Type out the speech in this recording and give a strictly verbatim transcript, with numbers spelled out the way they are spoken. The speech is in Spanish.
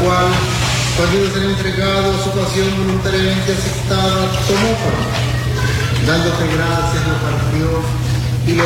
cual, cuando ser entregado a su pasión voluntariamente aceptada, tomó pan. Dándote gracias, lo partió